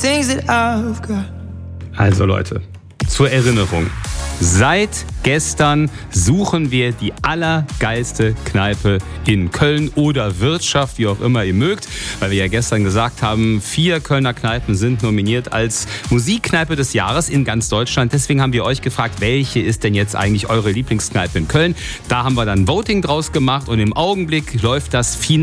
things that I've got. Also Leute, zur Erinnerung. Seit gestern suchen wir die allergeilste Kneipe in Köln oder Wirtschaft, wie auch immer ihr mögt, weil wir ja gestern gesagt haben, 4 Kölner Kneipen sind nominiert als Musikkneipe des Jahres in ganz Deutschland. Deswegen haben wir euch gefragt, welche ist denn jetzt eigentlich eure Lieblingskneipe in Köln? Da haben wir dann Voting draus gemacht und im Augenblick läuft das Finale